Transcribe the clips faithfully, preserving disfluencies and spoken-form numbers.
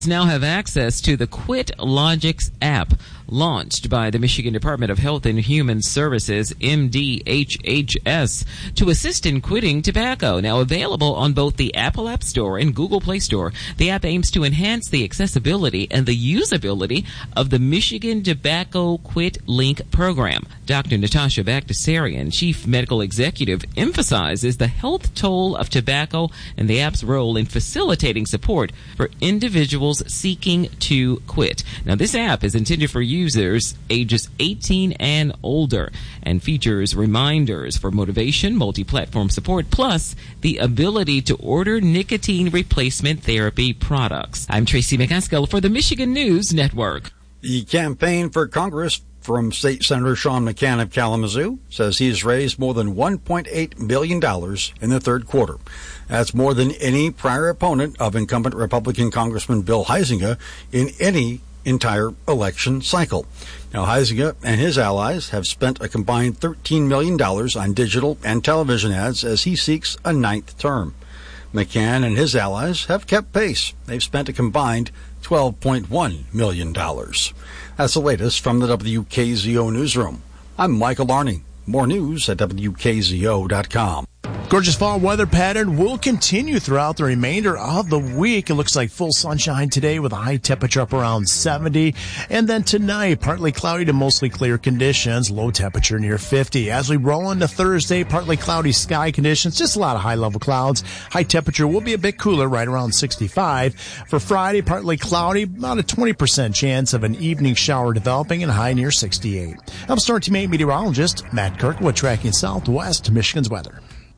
now have access to the QuitLogix app, launched by the Michigan Department of Health and Human Services, M D H H S, to assist in quitting tobacco. Now available on both the Apple App Store and Google Play Store, the app aims to enhance the accessibility and the usability of the Michigan Tobacco Quit Link program. Doctor Natasha Bagdasarian, Chief Medical Executive, emphasizes the health toll of tobacco and the app's role in facilitating support for individuals seeking to quit. Now, this app is intended for users ages eighteen and older and features reminders for motivation, multi-platform support, plus the ability to order nicotine replacement therapy products. I'm Tracy McCaskill for the Michigan News Network. The campaign for Congress from State Senator Sean McCann of Kalamazoo says he has raised more than one point eight million dollars in the third quarter. That's more than any prior opponent of incumbent Republican Congressman Bill Huizenga in any entire election cycle. Now, Huizenga and his allies have spent a combined thirteen million dollars on digital and television ads as he seeks a ninth term. McCann and his allies have kept pace. They've spent a combined twelve point one million dollars. That's the latest from the W K Z O newsroom. I'm Michael Arney. More news at W K Z O dot com. Gorgeous fall weather pattern will continue throughout the remainder of the week. It looks like full sunshine today with a high temperature up around seventy. And then tonight, partly cloudy to mostly clear conditions, low temperature near fifty. As we roll into Thursday, partly cloudy sky conditions, just a lot of high-level clouds. High temperature will be a bit cooler, right around sixty-five. For Friday, partly cloudy, about a twenty percent chance of an evening shower developing and high near sixty-eight. I'm Storm Team eight meteorologist Matt Kirkwood tracking southwest Michigan's weather.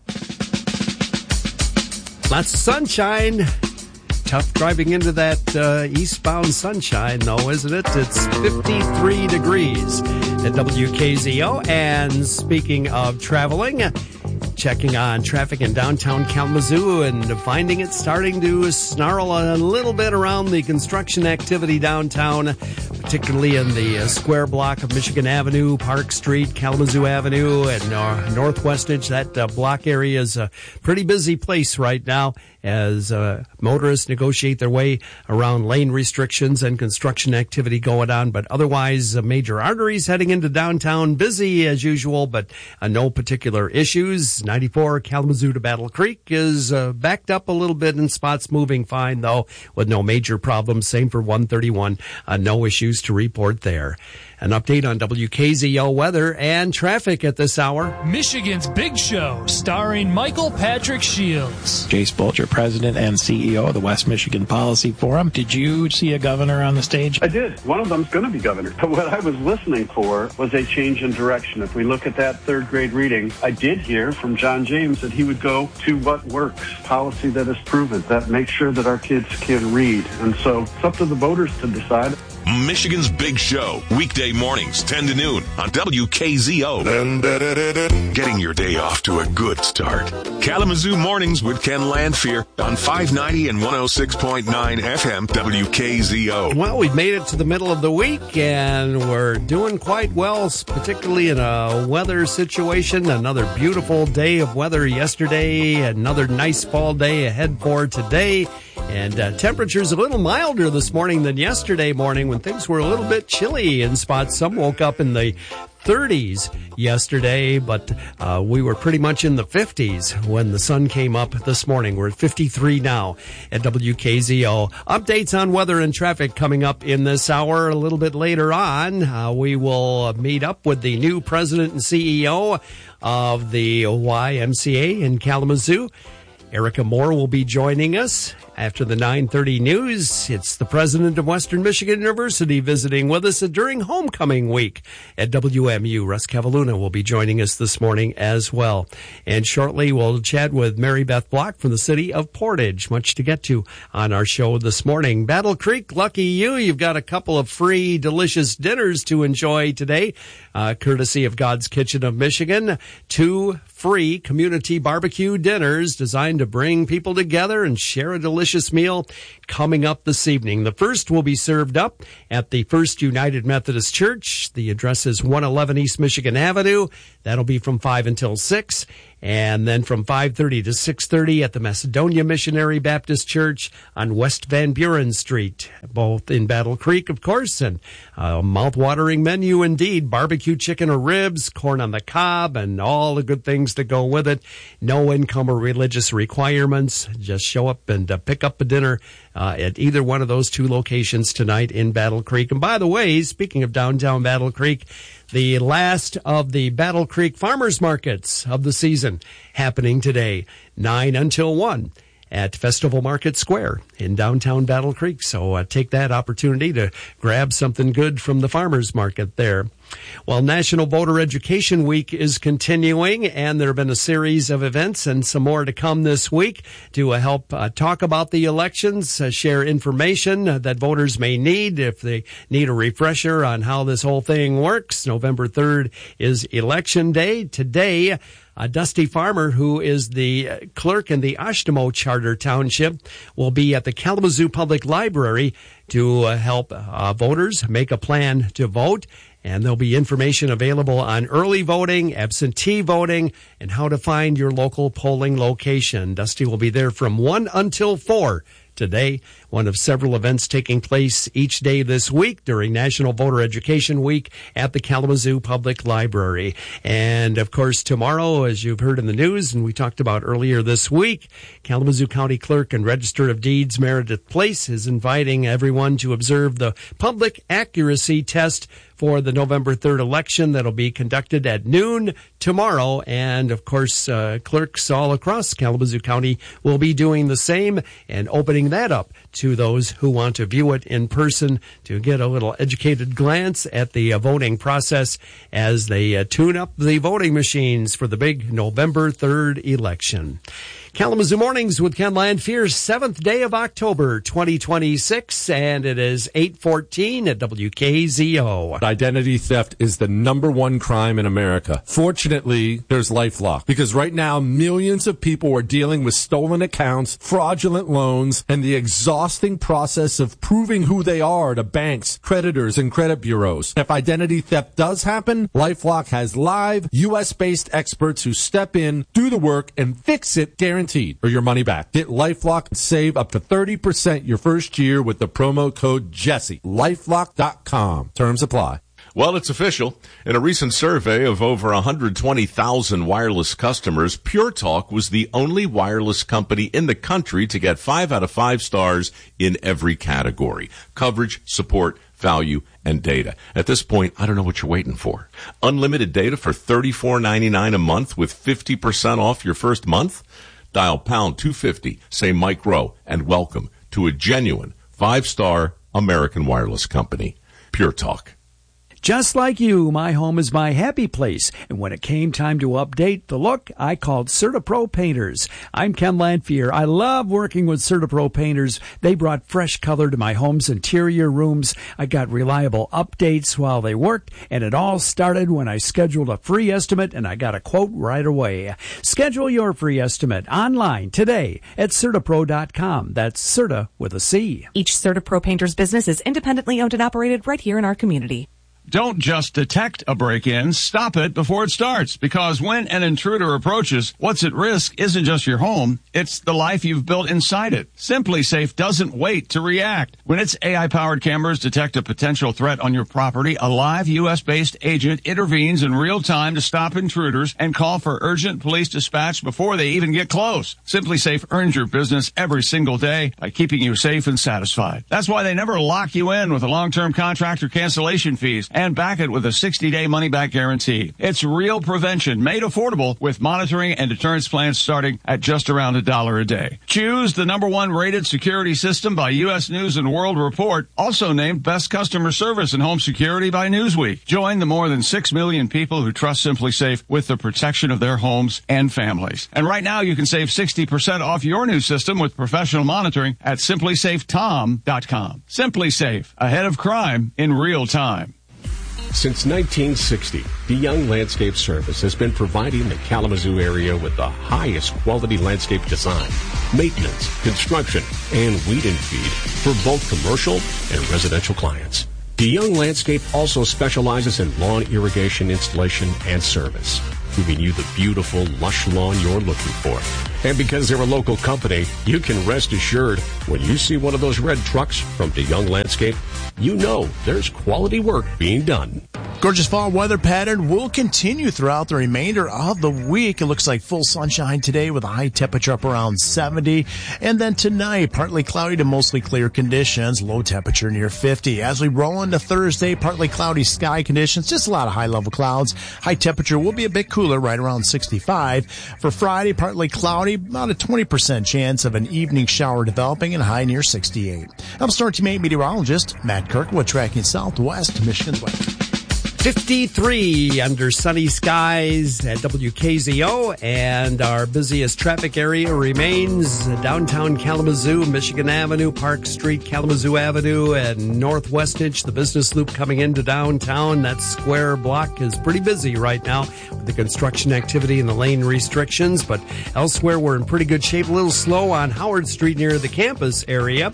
Lots of sunshine. Tough driving into that uh, eastbound sunshine, though, isn't it? It's fifty-three degrees at W K Z O. And speaking of traveling, checking on traffic in downtown Kalamazoo and finding it starting to snarl a little bit around the construction activity downtown, particularly in the uh, square block of Michigan Avenue, Park Street, Kalamazoo Avenue, and uh, Northwest Edge. That uh, block area is a pretty busy place right now as uh, motorists negotiate their way around lane restrictions and construction activity going on. But otherwise, uh, major arteries heading into downtown, busy as usual, but uh, no particular issues. ninety-four Kalamazoo to Battle Creek is uh, backed up a little bit in spots, moving fine, though, with no major problems. Same for one thirty-one. Uh, no issues to report there. An update on W K Z O weather and traffic at this hour. Michigan's Big Show, starring Michael Patrick Shields. Jace Bolger, President and C E O of the West Michigan Policy Forum. Did you see a governor on the stage? I did. One of them's going to be governor. But what I was listening for was a change in direction. If we look at that third grade reading, I did hear from John James that he would go to what works, policy that is proven, that makes sure that our kids can read. And so it's up to the voters to decide. Michigan's Big Show, weekday mornings, ten to noon on W K Z O. Getting your day off to a good start. Kalamazoo Mornings with Ken Landfear on five ninety and one oh six point nine F M W K Z O. Well, we've made it to the middle of the week, and we're doing quite well, particularly in a weather situation. Another beautiful day of weather yesterday, another nice fall day ahead for today. And uh, temperatures a little milder this morning than yesterday morning when things were a little bit chilly in spots. Some woke up in the thirties yesterday, but uh, we were pretty much in the fifties when the sun came up this morning. We're at fifty-three now at W K Z O. Updates on weather and traffic coming up in this hour. A little bit later on, uh, we will meet up with the new president and C E O of the Y M C A in Kalamazoo. Erica Moore will be joining us after the nine thirty news. It's the president of Western Michigan University visiting with us during homecoming week at W M U. Russ Cavalluna will be joining us this morning as well. And shortly we'll chat with Mary Beth Block from the city of Portage. Much to get to on our show this morning. Battle Creek, lucky you. You've got a couple of free, delicious dinners to enjoy today, uh, courtesy of God's Kitchen of Michigan. Two free community barbecue dinners designed to bring people together and share a delicious meal. coming up this evening. The first will be served up at the First United Methodist Church. The address is one eleven East Michigan Avenue. That'll be from five until six. And then from five thirty to six thirty at the Macedonia Missionary Baptist Church on West Van Buren Street, both in Battle Creek, of course, and a mouth-watering menu indeed. Barbecue chicken or ribs, corn on the cob, and all the good things that go with it. No income or religious requirements. Just show up and uh, pick up a dinner uh, at either one of those two locations tonight in Battle Creek. And by the way, speaking of downtown Battle Creek, the last of the Battle Creek Farmers Markets of the season happening today, nine until one at Festival Market Square in downtown Battle Creek. So uh, take that opportunity to grab something good from the farmers market there. Well, National Voter Education Week is continuing, and there have been a series of events and some more to come this week to uh, help uh, talk about the elections, uh, share information uh, that voters may need if they need a refresher on how this whole thing works. November third is Election Day. Today, Uh, Dusty Farmer, who is the uh, clerk in the Ashtemo Charter Township, will be at the Kalamazoo Public Library to uh, help uh, voters make a plan to vote. And there'll be information available on early voting, absentee voting, and how to find your local polling location. Dusty will be there from one until four today, one of several events taking place each day this week during National Voter Education Week at the Kalamazoo Public Library. And, of course, tomorrow, as you've heard in the news and we talked about earlier this week, Kalamazoo County Clerk and Register of Deeds Meredith Place is inviting everyone to observe the public accuracy test for the November third election that'll be conducted at noon tomorrow. And, of course, uh, clerks all across Kalamazoo County will be doing the same and opening that up to those who want to view it in person to get a little educated glance at the uh, voting process as they uh, tune up the voting machines for the big November third election. Kalamazoo Mornings with Ken Landfear, seventh day of October, twenty twenty-six, and it is eight fourteen at W K Z O. Identity theft is the number one crime in America. Fortunately, there's LifeLock, because right now millions of people are dealing with stolen accounts, fraudulent loans, and the exhausting process of proving who they are to banks, creditors, and credit bureaus. If identity theft does happen, LifeLock has live, U S-based experts who step in, do the work, and fix it guaranteed. Or your money back. Get LifeLock and save up to thirty percent your first year with the promo code Jesse. LifeLock dot com. Terms apply. Well, it's official. In a recent survey of over one hundred twenty thousand wireless customers, Pure Talk was the only wireless company in the country to get five out of five stars in every category: coverage, support, value, and data. At this point, I don't know what you're waiting for. Unlimited data for thirty-four ninety-nine a month with fifty percent off your first month? Dial pound two fifty, say Mike Rowe, and welcome to a genuine five-star American wireless company. Pure Talk. Just like you, my home is my happy place. And when it came time to update the look, I called CertaPro Painters. I'm Ken Landfear. I love working with CertaPro Painters. They brought fresh color to my home's interior rooms. I got reliable updates while they worked, and it all started when I scheduled a free estimate, and I got a quote right away. Schedule your free estimate online today at CertaPro dot com. That's Certa with a C. Each CertaPro Painters business is independently owned and operated right here in our community. Don't just detect a break-in, stop it before it starts, because when an intruder approaches, what's at risk isn't just your home, it's the life you've built inside it. Simply Safe doesn't wait to react. When its A I-powered cameras detect a potential threat on your property, a live U S-based agent intervenes in real time to stop intruders and call for urgent police dispatch before they even get close. Simply Safe earns your business every single day by keeping you safe and satisfied. That's why they never lock you in with a long-term contract or cancellation fees, and back it with a sixty-day money-back guarantee. It's real prevention made affordable with monitoring and deterrence plans starting at just around a dollar a day. Choose the number one rated security system by U S News and World Report, also named Best Customer Service in Home Security by Newsweek. Join the more than six million people who trust Simply Safe with the protection of their homes and families. And right now you can save sixty percent off your new system with professional monitoring at Simply Safe Tom dot com. Simply Safe, ahead of crime in real time. Since nineteen sixty, DeYoung Landscape Service has been providing the Kalamazoo area with the highest quality landscape design, maintenance, construction, and weed and feed for both commercial and residential clients. DeYoung Landscape also specializes in lawn irrigation installation and service, giving you the beautiful, lush lawn you're looking for. And because they're a local company, you can rest assured when you see one of those red trucks from DeYoung Landscape, you know there's quality work being done. Gorgeous fall weather pattern will continue throughout the remainder of the week. It looks like full sunshine today with a high temperature up around seventy. And then tonight, partly cloudy to mostly clear conditions, low temperature near fifty. As we roll into Thursday, partly cloudy sky conditions, just a lot of high-level clouds. High temperature will be a bit cooler, right around sixty-five. For Friday, partly cloudy, about a twenty percent chance of an evening shower developing and high near sixty-eight. I'm Storm Team eight meteorologist Matt Kirkwood tracking southwest Michigan's weather. fifty-three under sunny skies at W K Z O, and our busiest traffic area remains downtown Kalamazoo, Michigan Avenue, Park Street, Kalamazoo Avenue, and Northwestich, the business loop coming into downtown. That square block is pretty busy right now with the construction activity and the lane restrictions, but elsewhere we're in pretty good shape. A little slow on Howard Street near the campus area,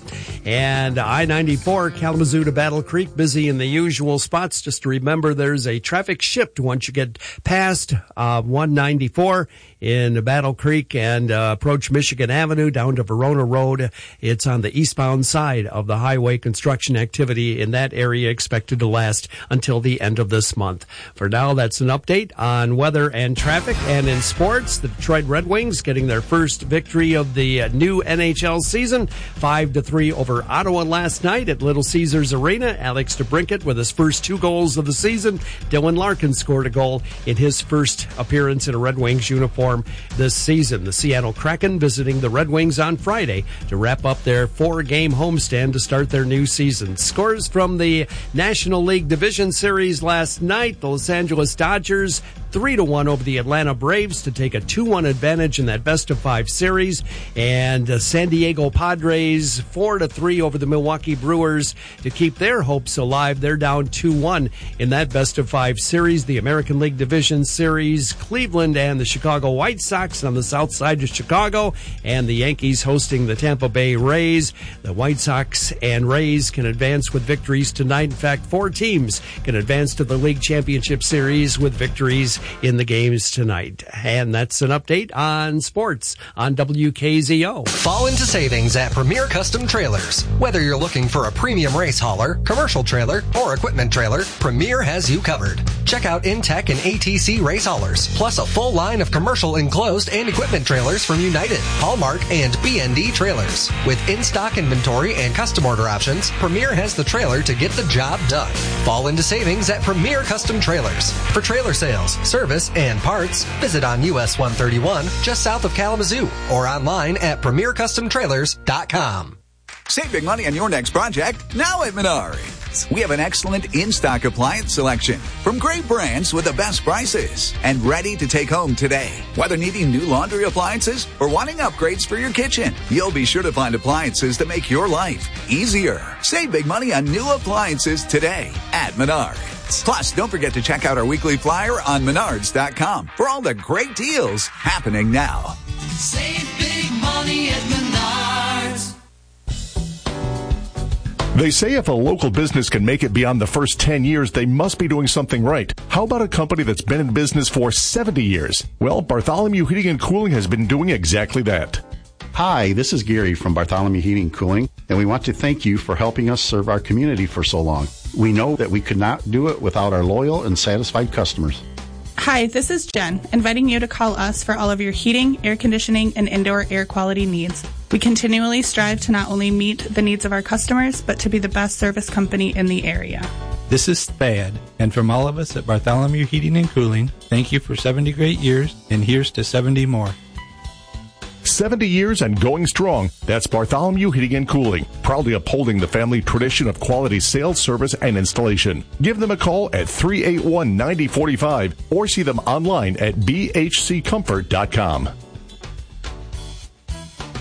and I ninety-four Kalamazoo to Battle Creek, busy in the usual spots. Just to remember, there's a traffic shift once you get past uh, one ninety-four in Battle Creek and uh, approach Michigan Avenue down to Verona Road. It's on the eastbound side of the highway. Construction activity in that area expected to last until the end of this month. For now, that's an update on weather and traffic. And in sports, the Detroit Red Wings getting their first victory of the uh, new N H L season, five to three over Ottawa last night at Little Caesars Arena. Alex DeBrincat with his first two goals of the season. Dylan Larkin scored a goal in his first appearance in a Red Wings uniform this season. The Seattle Kraken visiting the Red Wings on Friday to wrap up their four-game homestand to start their new season. Scores from the National League Division Series last night. The Los Angeles Dodgers three to one over the Atlanta Braves to take a two one advantage in that best-of-five series. And uh, San Diego Padres four to three over the Milwaukee Brewers to keep their hopes alive. They're down two one in that best-of-five series. The American League Division Series, Cleveland and the Chicago White Sox on the south side of Chicago, and the Yankees hosting the Tampa Bay Rays. The White Sox and Rays can advance with victories tonight. In fact, four teams can advance to the League Championship Series with victories in the games tonight. And that's an update on sports on W K Z O. Fall into savings at Premier Custom Trailers. Whether you're looking for a premium race hauler, commercial trailer, or equipment trailer, Premier has you covered. Check out Intech and A T C race haulers, plus a full line of commercial enclosed and equipment trailers from United, Hallmark, and B and D Trailers. With in-stock inventory and custom order options, Premier has the trailer to get the job done. Fall into savings at Premier Custom Trailers. For trailer sales, service, and parts, visit on U S one thirty-one just south of Kalamazoo or online at premier custom trailers dot com. Save big money on your next project now at Menards. We have an excellent in-stock appliance selection from great brands with the best prices and ready to take home today. Whether needing new laundry appliances or wanting upgrades for your kitchen, you'll be sure to find appliances that make your life easier. Save big money on new appliances today at Menards. Plus, don't forget to check out our weekly flyer on menards dot com for all the great deals happening now. Save big money at Menards. They say if a local business can make it beyond the first ten years, they must be doing something right. How about a company that's been in business for seventy years? Well, Bartholomew Heating and Cooling has been doing exactly that. Hi, this is Gary from Bartholomew Heating and Cooling, and we want to thank you for helping us serve our community for so long. We know that we could not do it without our loyal and satisfied customers. Hi, this is Jen, inviting you to call us for all of your heating, air conditioning, and indoor air quality needs. We continually strive to not only meet the needs of our customers, but to be the best service company in the area. This is Thad, and from all of us at Bartholomew Heating and Cooling, thank you for seventy great years, and here's to seventy more. seventy years and going strong. That's Bartholomew Heating and Cooling, proudly upholding the family tradition of quality sales, service, and installation. Give them a call at three eight one, nine zero four five or see them online at b h c comfort dot com.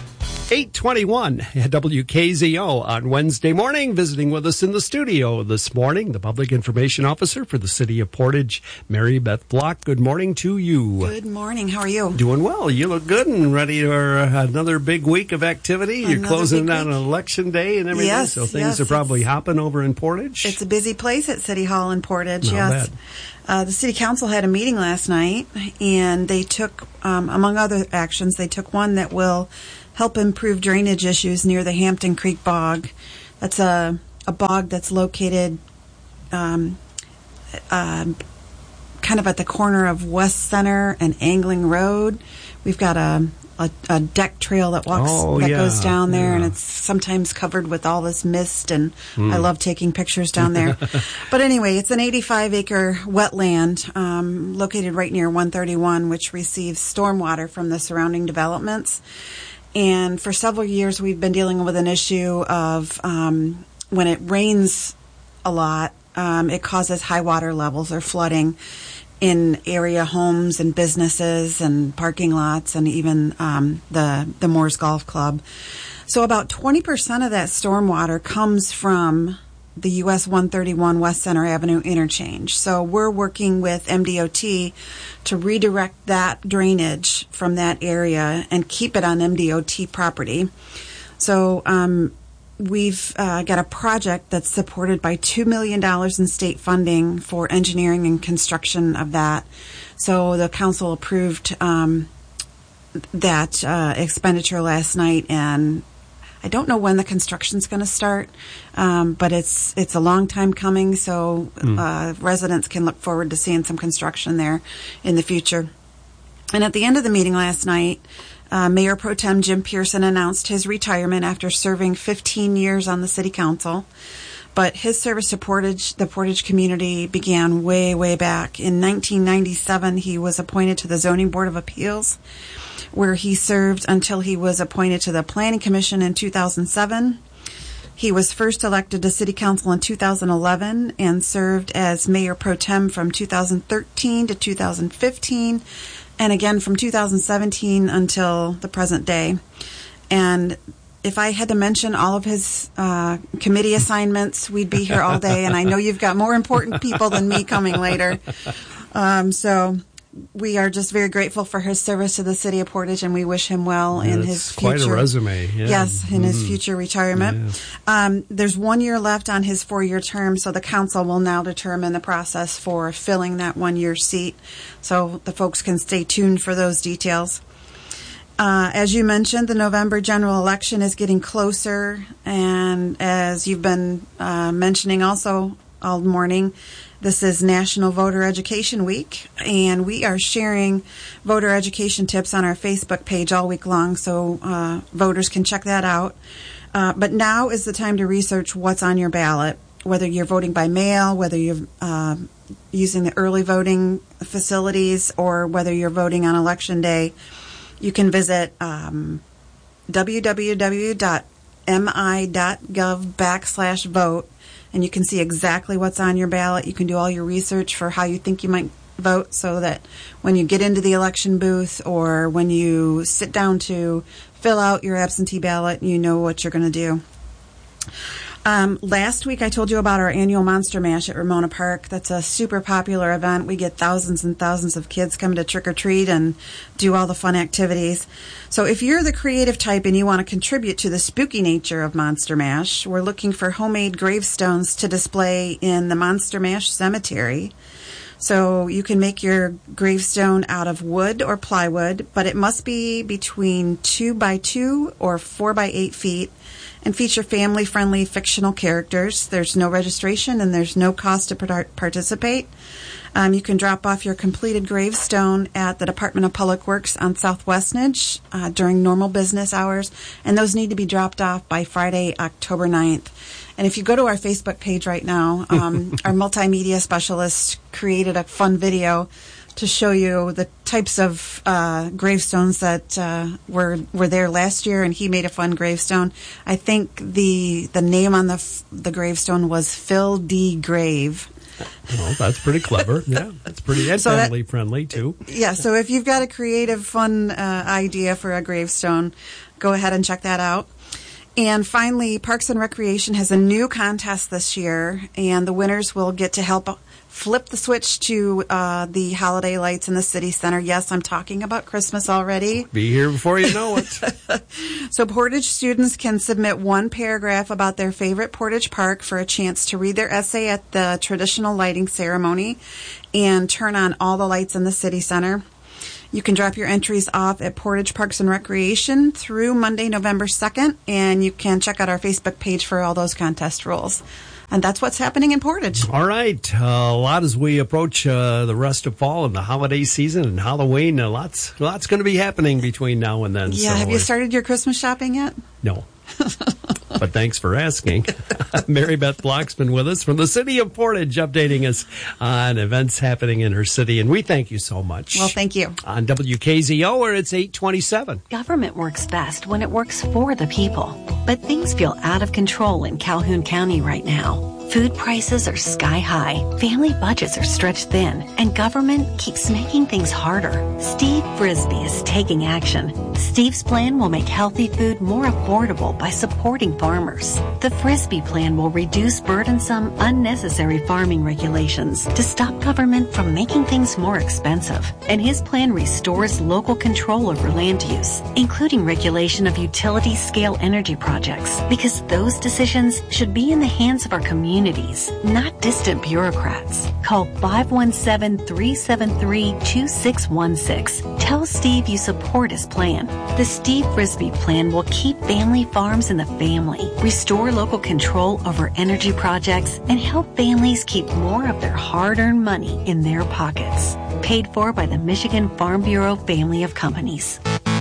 eight twenty-one at W K Z O on Wednesday morning. Visiting with us in the studio this morning, the Public Information Officer for the City of Portage, Mary Beth Block. Good morning to you. Good morning. How are you? Doing well. You look good and ready for another big week of activity. You're Another closing big on week. Election Day and everything, Yes, so things yes, are probably hopping over in Portage. It's a busy place at City Hall in Portage, Not yes. bad. Uh, the City Council had a meeting last night, and they took, um, among other actions, they took one that will help improve drainage issues near the Hampton Creek Bog. That's a, a bog that's located um, uh, kind of at the corner of West Center and Angling Road. We've got a, a, a deck trail that walks Oh, that yeah, goes down there, yeah. and it's sometimes covered with all this mist, and Mm. I love taking pictures down there. But anyway, it's an eighty-five acre wetland um, located right near one thirty-one, which receives stormwater from the surrounding developments. And for several years, we've been dealing with an issue of um, when it rains a lot, um, it causes high water levels or flooding in area homes and businesses and parking lots and even um, the, the Moores Golf Club. So about twenty percent of that stormwater comes from the U S one thirty-one West Center Avenue interchange. So we're working with M D O T to redirect that drainage from that area and keep it on M D O T property. So um, we've uh, got a project that's supported by two million dollars in state funding for engineering and construction of that. So the council approved um, that uh, expenditure last night, and I don't know when the construction's going to start, um, but it's it's a long time coming, so uh, residents can look forward to seeing some construction there in the future. And at the end of the meeting last night, uh, Mayor Pro Tem Jim Pearson announced his retirement after serving fifteen years on the City Council. But his service to Portage, the Portage community, began way, way back. In nineteen ninety-seven, he was appointed to the Zoning Board of Appeals, where he served until he was appointed to the Planning Commission in two thousand seven. He was first elected to City Council in two thousand eleven and served as Mayor Pro Tem from two thousand thirteen to two thousand fifteen, and again from two thousand seventeen until the present day. And if I had to mention all of his uh, committee assignments, we'd be here all day, and I know you've got more important people than me coming later. Um, so we are just very grateful for his service to the city of Portage, and we wish him well in That's his future. quite a resume. Yeah. Yes, in his Mhm. future retirement. Yeah. Um, there's one year left on his four-year term, so the council will now determine the process for filling that one-year seat. So the folks can stay tuned for those details. Uh, as you mentioned, the November general election is getting closer, and as you've been uh, mentioning also all morning, this is National Voter Education Week, and we are sharing voter education tips on our Facebook page all week long, so uh, voters can check that out. Uh, but now is the time to research what's on your ballot, whether you're voting by mail, whether you're uh, using the early voting facilities, or whether you're voting on Election Day. You can visit um, w w w dot m i dot gov backslash vote, and you can see exactly what's on your ballot. You can do all your research for how you think you might vote, so that when you get into the election booth or when you sit down to fill out your absentee ballot, you know what you're going to do. Um, last week I told you about our annual Monster Mash at Ramona Park. That's a super popular event. We get thousands and thousands of kids coming to trick-or-treat and do all the fun activities. So if you're the creative type and you want to contribute to the spooky nature of Monster Mash, we're looking for homemade gravestones to display in the Monster Mash Cemetery. So you can make your gravestone out of wood or plywood, but it must be between two by two or four by eight feet, and feature family-friendly fictional characters. There's no registration and there's no cost to part- participate. Um, you can drop off your completed gravestone at the Department of Public Works on South Westnedge uh, during normal business hours, and those need to be dropped off by Friday, October ninth. And if you go to our Facebook page right now, um, our multimedia specialist created a fun video to show you the types of uh, gravestones that uh, were were there last year, and he made a fun gravestone. I think the the name on the f- the gravestone was Phil D. Grave. Well, that's pretty clever. Yeah, that's pretty and So that- family friendly too. Yeah, so if you've got a creative, fun uh, idea for a gravestone, go ahead and check that out. And finally, Parks and Recreation has a new contest this year, and the winners will get to help flip the switch to uh, the holiday lights in the city center. Yes, I'm talking about Christmas already. Be here before you know it. So Portage students can submit one paragraph about their favorite Portage Park for a chance to read their essay at the traditional lighting ceremony and turn on all the lights in the city center. You can drop your entries off at Portage Parks and Recreation through Monday, November second, and you can check out our Facebook page for all those contest rules. And that's what's happening in Portage. All right. Uh, a lot as we approach uh, the rest of fall and the holiday season and Halloween. Uh, lots lots going to be happening between now and then. Yeah, so have you uh, started your Christmas shopping yet? No. But thanks for asking. Mary Beth Block's been with us from the city of Portage, updating us on events happening in her city. And we thank you so much. Well, thank you. On W K Z O, where it's eight twenty-seven. Government works best when it works for the people. But things feel out of control in Calhoun County right now. Food prices are sky high, family budgets are stretched thin, and government keeps making things harder. Steve Frisbee is taking action. Steve's plan will make healthy food more affordable by supporting farmers. The Frisbee plan will reduce burdensome, unnecessary farming regulations to stop government from making things more expensive. And his plan restores local control over land use, including regulation of utility-scale energy projects, because those decisions should be in the hands of our communities. Not distant bureaucrats. Call five one seven, three seven three, two six one six. Tell Steve you support his plan. The Steve Frisbee plan will keep family farms in the family, restore local control over energy projects, and help families keep more of their hard-earned money in their pockets. Paid for by the Michigan Farm Bureau family of companies.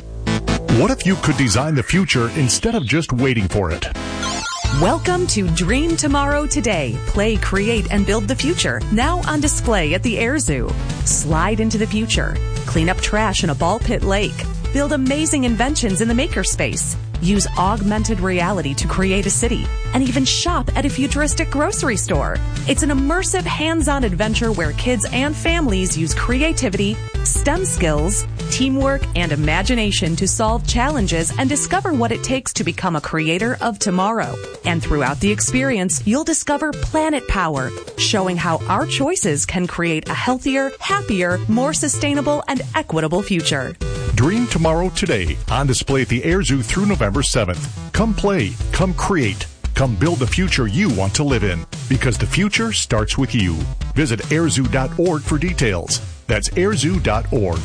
What if you could design the future instead of just waiting for it? Welcome to Dream Tomorrow Today. Play, create, and build the future. Now on display at the Air Zoo. Slide into the future. Clean up trash in a ball pit lake. Build amazing inventions in the makerspace. Use augmented reality to create a city. And even shop at a futuristic grocery store. It's an immersive, hands-on adventure where kids and families use creativity, STEM skills, teamwork, and imagination to solve challenges and discover what it takes to become a creator of tomorrow. And throughout the experience, you'll discover Planet Power, showing how our choices can create a healthier, happier, more sustainable, and equitable future. Dream Tomorrow Today, on display at the Air Zoo through November seventh. Come play, come create, come build the future you want to live in, because the future starts with you. Visit air zoo dot org for details. That's air zoo dot org.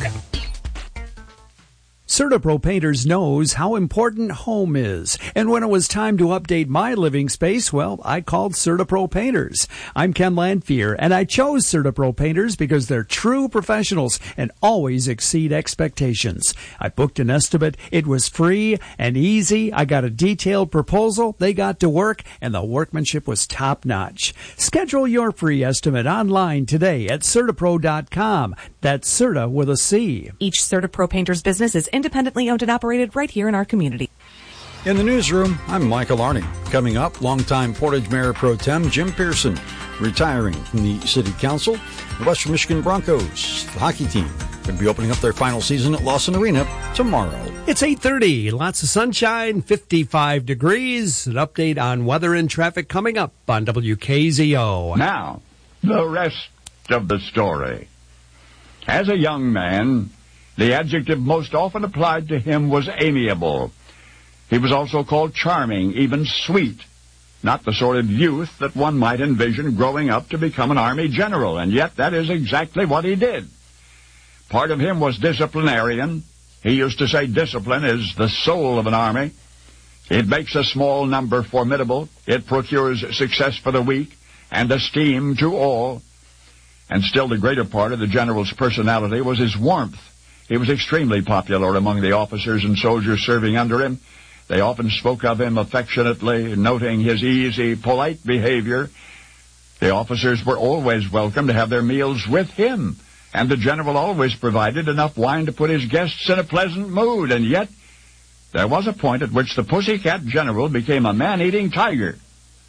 CertaPro Painters knows how important home is. And when it was time to update my living space, well, I called CertaPro Painters. I'm Ken Landfear, and I chose CertaPro Painters because they're true professionals and always exceed expectations. I booked an estimate. It was free and easy. I got a detailed proposal. They got to work, and the workmanship was top-notch. Schedule your free estimate online today at Certapro dot com. That's Certa with a C. Each CertaPro Painters business is independently owned and operated right here in our community. In the newsroom, I'm Michael Arney. Coming up, longtime Portage Mayor Pro Tem Jim Pearson, retiring from the City Council. The Western Michigan Broncos, the hockey team, going to be opening up their final season at Lawson Arena tomorrow. It's eight thirty, lots of sunshine, fifty-five degrees. An update on weather and traffic coming up on W K Z O. Now, the rest of the story. As a young man, the adjective most often applied to him was amiable. He was also called charming, even sweet. Not the sort of youth that one might envision growing up to become an army general, and yet that is exactly what he did. Part of him was disciplinarian. He used to say discipline is the soul of an army. It makes a small number formidable. It procures success for the weak and esteem to all. And still the greater part of the general's personality was his warmth. He was extremely popular among the officers and soldiers serving under him. They often spoke of him affectionately, noting his easy, polite behavior. The officers were always welcome to have their meals with him, and the general always provided enough wine to put his guests in a pleasant mood. And yet, there was a point at which the pussycat general became a man-eating tiger,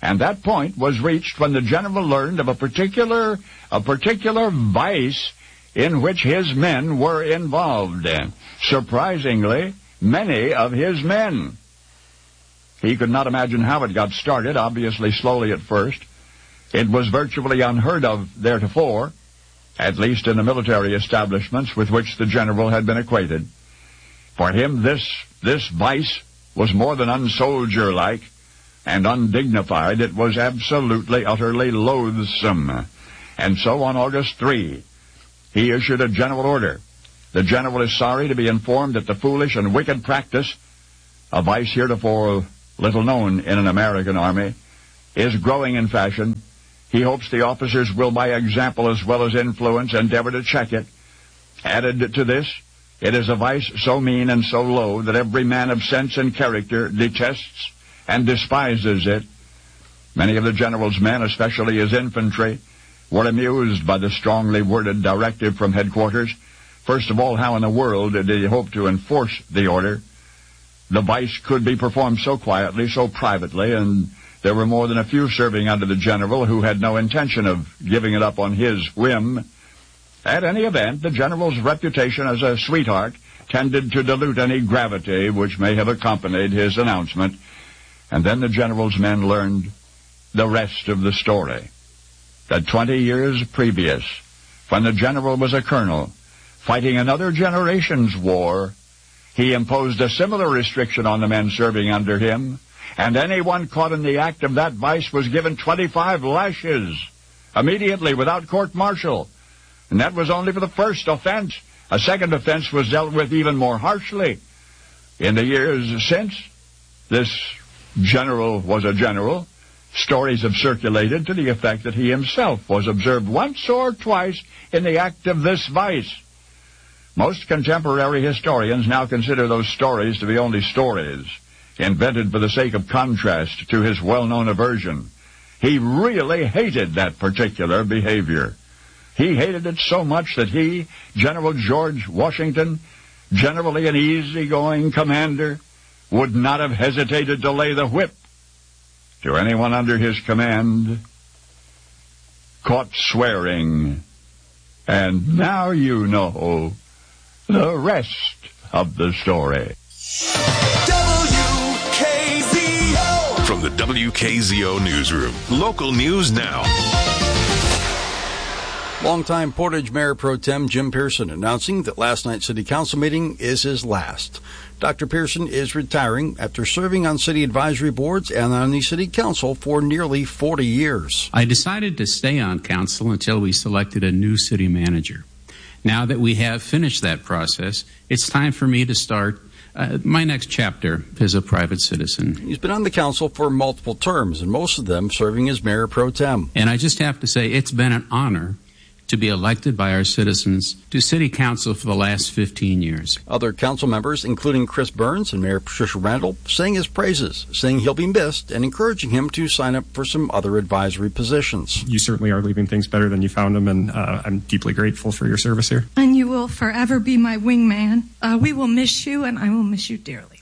And that point was reached when the general learned of a particular, a particular vice in which his men were involved in. Surprisingly, many of his men. He could not imagine how it got started, obviously slowly at first. It was virtually unheard of theretofore, at least in the military establishments with which the general had been acquainted. For him, this, this vice was more than unsoldier-like and undignified. It was absolutely, utterly loathsome. And so on August third, he issued a general order. The general is sorry to be informed that the foolish and wicked practice, a vice heretofore little known in an American army, is growing in fashion. He hopes the officers will, by example as well as influence, endeavor to check it. Added to this, it is a vice so mean and so low that every man of sense and character detests and despises it. Many of the general's men, especially his infantry, were amused by the strongly worded directive from headquarters. First of all, how in the world did he hope to enforce the order? The vice could be performed so quietly, so privately, and there were more than a few serving under the general who had no intention of giving it up on his whim. At any event, the general's reputation as a sweetheart tended to dilute any gravity which may have accompanied his announcement, and then the general's men learned the rest of the story. That twenty years previous, when the general was a colonel, fighting another generation's war, he imposed a similar restriction on the men serving under him, and anyone caught in the act of that vice was given twenty-five lashes, immediately without court-martial. And that was only for the first offense. A second offense was dealt with even more harshly. In the years since, this general was a general. Stories have circulated to the effect that he himself was observed once or twice in the act of this vice. Most contemporary historians now consider those stories to be only stories, invented for the sake of contrast to his well-known aversion. He really hated that particular behavior. He hated it so much that he, General George Washington, generally an easygoing commander, would not have hesitated to lay the whip to anyone under his command caught swearing. And now you know the rest of the story. W K Z O. From the W K Z O newsroom, local news now. Longtime Portage Mayor Pro Tem Jim Pearson announcing that last night's city council meeting is his last. Doctor Pearson is retiring after serving on city advisory boards and on the city council for nearly forty years. I decided to stay on council until we selected a new city manager. Now that we have finished that process, it's time for me to start uh, my next chapter as a private citizen. He's been on the council for multiple terms, and most of them serving as Mayor Pro Tem. And I just have to say, it's been an honor to be elected by our citizens to city council for the last fifteen years. Other council members, including Chris Burns and Mayor Patricia Randall, sang his praises, saying he'll be missed and encouraging him to sign up for some other advisory positions. You certainly are leaving things better than you found them, and uh, I'm deeply grateful for your service here. And you will forever be my wingman. Uh, we will miss you, and I will miss you dearly.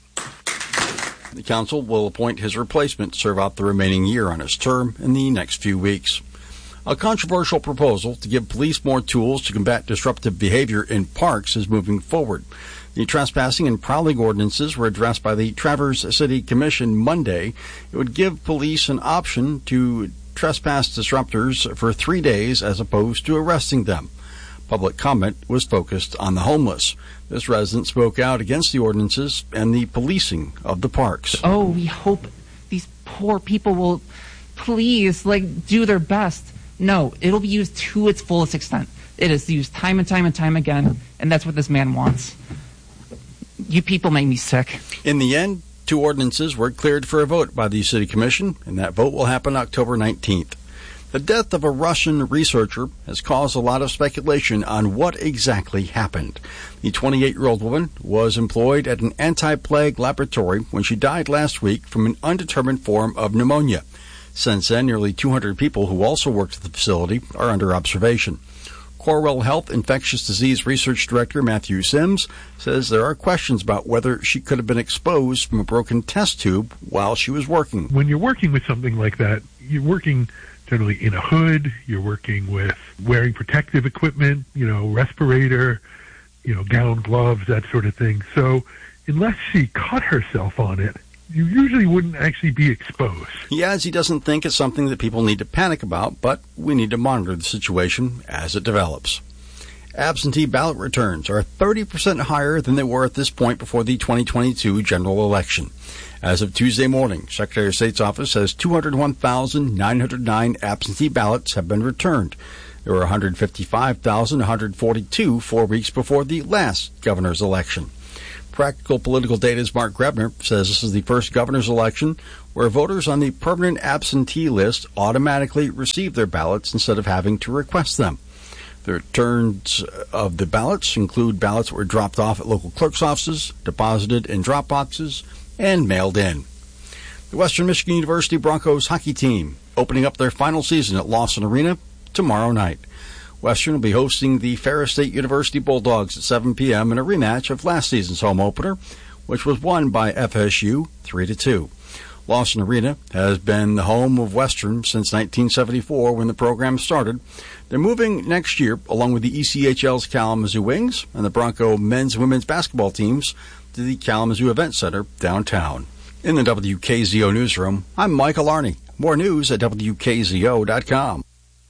The council will appoint his replacement to serve out the remaining year on his term in the next few weeks. A controversial proposal to give police more tools to combat disruptive behavior in parks is moving forward. The trespassing and prowling ordinances were addressed by the Traverse City Commission Monday. It would give police an option to trespass disruptors for three days as opposed to arresting them. Public comment was focused on the homeless. This resident spoke out against the ordinances and the policing of the parks. Oh, we hope these poor people will please, like, do their best. No, it'll be used to its fullest extent. It is used time and time and time again, and that's what this man wants. You people make me sick. In the end, two ordinances were cleared for a vote by the City Commission, and that vote will happen October nineteenth. The death of a Russian researcher has caused a lot of speculation on what exactly happened. The twenty-eight-year-old woman was employed at an anti-plague laboratory when she died last week from an undetermined form of pneumonia. Since then, nearly two hundred people who also worked at the facility are under observation. Corewell Health Infectious Disease Research Director Matthew Sims says there are questions about whether she could have been exposed from a broken test tube while she was working. When you're working with something like that, you're working generally in a hood, you're working with wearing protective equipment, you know, respirator, you know, gown, gloves, that sort of thing. So unless she cut herself on it, you usually wouldn't actually be exposed. He adds he doesn't think it's something that people need to panic about, but we need to monitor the situation as it develops. Absentee ballot returns are thirty percent higher than they were at this point before the twenty twenty-two general election. As of Tuesday morning, Secretary of State's office says two hundred one thousand nine hundred nine absentee ballots have been returned. There were one hundred fifty-five thousand one hundred forty-two four weeks before the last governor's election. Practical Political Data's Mark Grebner says this is the first governor's election where voters on the permanent absentee list automatically receive their ballots instead of having to request them. The returns of the ballots include ballots that were dropped off at local clerk's offices, deposited in drop boxes, and mailed in. The Western Michigan University Broncos hockey team opening up their final season at Lawson Arena tomorrow night. Western will be hosting the Ferris State University Bulldogs at seven p.m. in a rematch of last season's home opener, which was won by F S U three to two. Lawson Arena has been the home of Western since nineteen seventy-four when the program started. They're moving next year, along with the E C H L's Kalamazoo Wings and the Bronco men's and women's basketball teams, to the Kalamazoo Event Center downtown. In the W K Z O newsroom, I'm Michael Arney. More news at W K Z O dot com.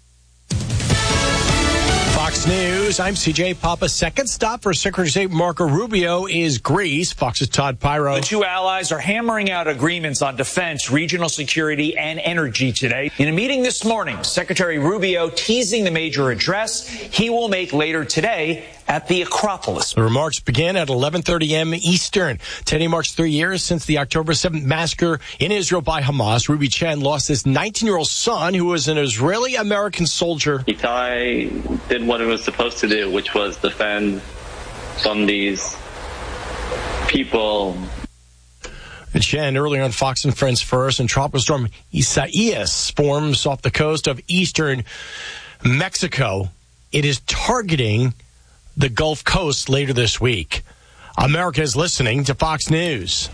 Fox News, I'm C J Papa. Second stop for Secretary of State Marco Rubio is Greece. Fox's Todd Pyro. The two allies are hammering out agreements on defense, regional security, and energy today. In a meeting this morning, Secretary Rubio teasing the major address he will make later today at the Acropolis. The remarks begin at eleven thirty a.m. Eastern. Today marks three years since the October seventh massacre in Israel by Hamas. Ruby Chen lost his nineteen-year-old son, who was an Israeli-American soldier. Itai did what it was supposed to do, which was defend from these people. Chen, earlier on Fox and Friends First, and tropical storm Isaias forms off the coast of eastern Mexico. It is targeting the Gulf Coast later this week. America is listening to Fox News.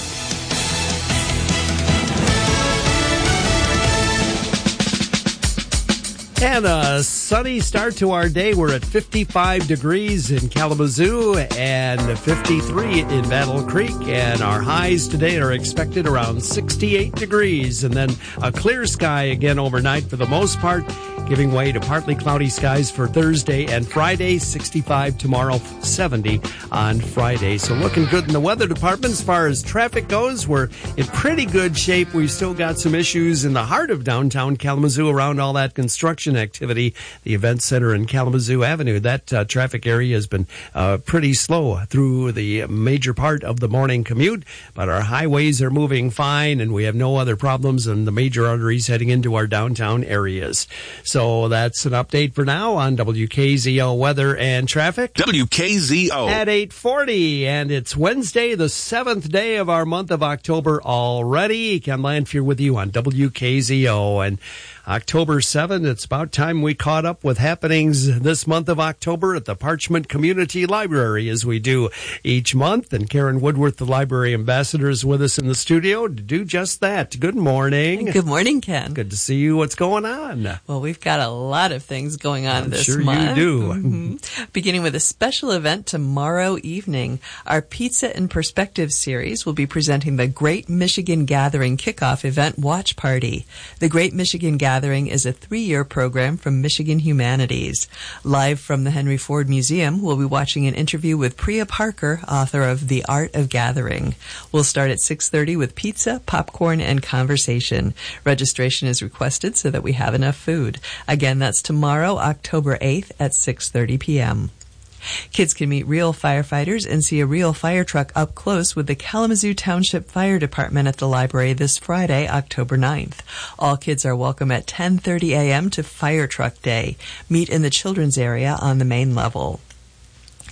And a sunny start to our day. We're at fifty-five degrees in Kalamazoo and fifty-three in Battle Creek. And our highs today are expected around sixty-eight degrees. And then a clear sky again overnight for the most part, giving way to partly cloudy skies for Thursday and Friday, sixty-five tomorrow, seventy on Friday. So looking good in the weather department. As far as traffic goes, we're in pretty good shape. We've still got some issues in the heart of downtown Kalamazoo around all that construction activity. The event center in Kalamazoo Avenue, that uh, traffic area has been uh, pretty slow through the major part of the morning commute, but our highways are moving fine and we have no other problems in the major arteries heading into our downtown areas. So that's an update for now on W K Z O weather and traffic. W K Z O at eight forty, and it's Wednesday, the seventh day of our month of October already. Ken Lanfear with you on W K Z O, and October seventh, it's about time we caught up with happenings this month of October at the Parchment Community Library, as we do each month. And Karen Woodworth, the library ambassador, is with us in the studio to do just that. Good morning. Good morning, Ken. Good to see you. What's going on? Well, we've got a lot of things going on I'm this sure month. you do. Mm-hmm. Beginning with a special event tomorrow evening. Our Pizza in Perspective series will be presenting the Great Michigan Gathering Kickoff Event Watch Party. The Great Michigan Gathering is a three-year program from Michigan Humanities. Live from the Henry Ford Museum, we'll be watching an interview with Priya Parker, author of The Art of Gathering. We'll start at six thirty with pizza, popcorn, and conversation. Registration is requested so that we have enough food. Again, that's tomorrow, October eighth at six thirty p.m. Kids can meet real firefighters and see a real fire truck up close with the Kalamazoo Township Fire Department at the library this Friday, October ninth. All kids are welcome at ten thirty a.m. to Fire Truck Day. Meet in the children's area on the main level.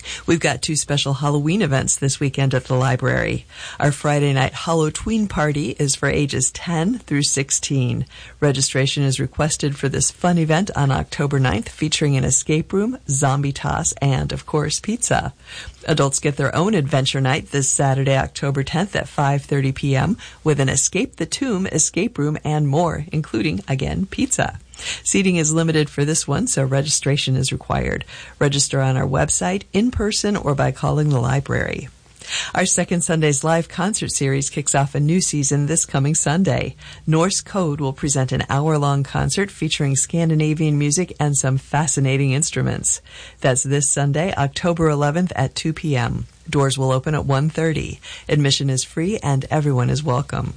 We've got two special Halloween events this weekend at the library. Our Friday night Halloween party is for ages ten through sixteen. Registration is requested for this fun event on October ninth, featuring an escape room, zombie toss, and, of course, pizza. Adults get their own adventure night this Saturday, October tenth at five thirty p.m. with an Escape the Tomb escape room and more, including, again, pizza. Seating is limited for this one, so registration is required. Register on our website, in person, or by calling the library. Our Second Sunday's live concert series kicks off a new season this coming Sunday. Norse Code will present an hour-long concert featuring Scandinavian music and some fascinating instruments. That's this Sunday, October eleventh at two p.m. Doors will open at one thirty. Admission is free and everyone is welcome.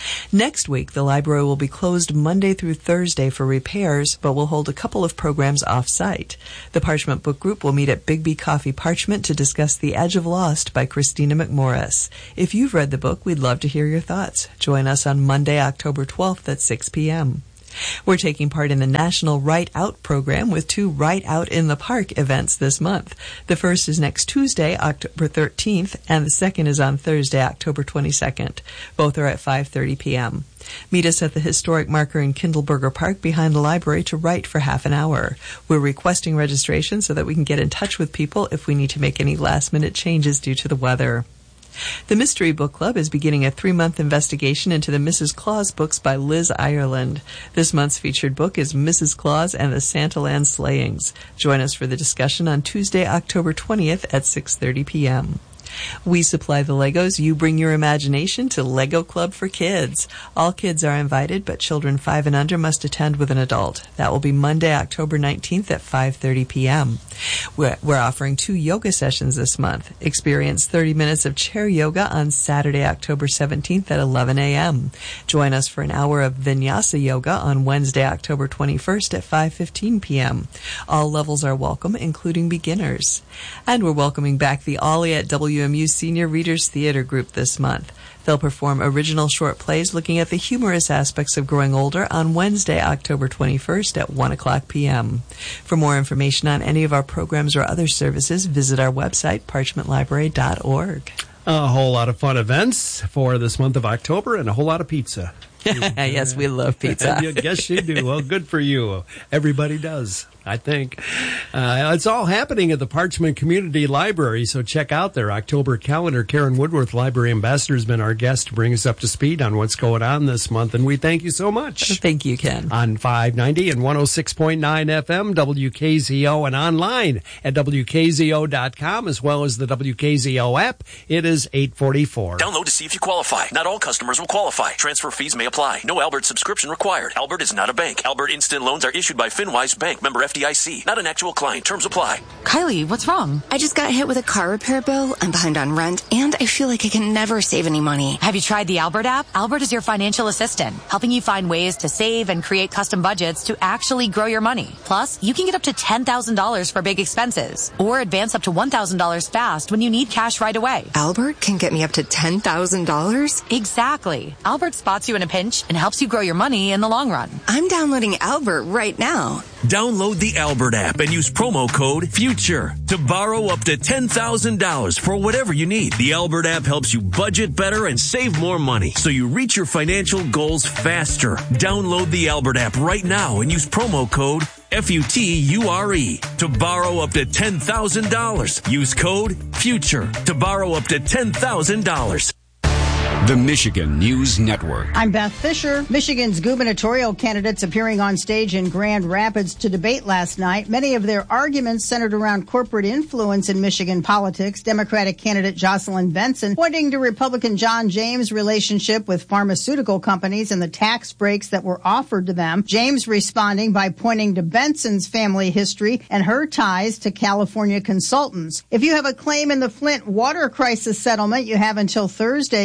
Next week, the library will be closed Monday through Thursday for repairs, but will hold a couple of programs off-site. The Parchment Book Group will meet at Bigby Coffee Parchment to discuss The Edge of Lost by Christina McMorris. If you've read the book, we'd love to hear your thoughts. Join us on Monday, October twelfth at six p.m. We're taking part in the National Write Out program with two Write Out in the Park events this month. The first is next Tuesday, October thirteenth, and the second is on Thursday, October twenty-second. Both are at five thirty p.m. Meet us at the historic marker in Kindleberger Park behind the library to write for half an hour. We're requesting registration so that we can get in touch with people if we need to make any last-minute changes due to the weather. The Mystery Book Club is beginning a three-month investigation into the Missus Claus books by Liz Ireland. This month's featured book is Missus Claus and the Santaland Slayings. Join us for the discussion on Tuesday, October twentieth at six thirty p.m. We supply the Legos. You bring your imagination to Lego Club for Kids. All kids are invited, but children five and under must attend with an adult. That will be Monday, October nineteenth at five thirty p.m. We're, we're offering two yoga sessions this month. Experience thirty minutes of chair yoga on Saturday, October seventeenth at eleven a.m. Join us for an hour of Vinyasa yoga on Wednesday, October twenty-first at five fifteen p.m. All levels are welcome, including beginners. And we're welcoming back the Ollie at W M U Senior Readers Theater Group this month. They'll perform original short plays looking at the humorous aspects of growing older on Wednesday, October twenty-first at one o'clock p.m. For more information on any of our programs or other services, visit our website, parchment library dot org. A whole lot of fun events for this month of October and a whole lot of pizza. Yes, we love pizza. Yes, you do. Well, good for you. Everybody does, I think. Uh, it's all happening at the Parchment Community Library, so check out their October calendar. Karen Woodworth, Library Ambassador, has been our guest to bring us up to speed on what's going on this month, and we thank you so much. Thank you, Ken. On five ninety and one oh six point nine F M, W K Z O, and online at W K Z O dot com, as well as the W K Z O app. It is eight forty-four. Download to see if you qualify. Not all customers will qualify. Transfer fees may apply. No Albert subscription required. Albert is not a bank. Albert Instant Loans are issued by FinWise Bank, member F D I C. Not an actual client. Terms apply. Kylie, what's wrong? I just got hit with a car repair bill. I'm behind on rent, and I feel like I can never save any money. Have you tried the Albert app? Albert is your financial assistant, helping you find ways to save and create custom budgets to actually grow your money. Plus, you can get up to ten thousand dollars for big expenses, or advance up to one thousand dollars fast when you need cash right away. Albert can get me up to ten thousand dollars? Exactly. Albert spots you in a pinch and helps you grow your money in the long run. I'm downloading Albert right now. Download the Albert app and use promo code FUTURE to borrow up to ten thousand dollars for whatever you need. The Albert app helps you budget better and save more money so you reach your financial goals faster. Download the Albert app right now and use promo code F U T U R E to borrow up to ten thousand dollars. Use code FUTURE to borrow up to ten thousand dollars. The Michigan News Network. I'm Beth Fisher. Michigan's gubernatorial candidates appearing on stage in Grand Rapids to debate last night. Many of their arguments centered around corporate influence in Michigan politics. Democratic candidate Jocelyn Benson pointing to Republican John James' relationship with pharmaceutical companies and the tax breaks that were offered to them. James responding by pointing to Benson's family history and her ties to California consultants. If you have a claim in the Flint water crisis settlement, you have until Thursday to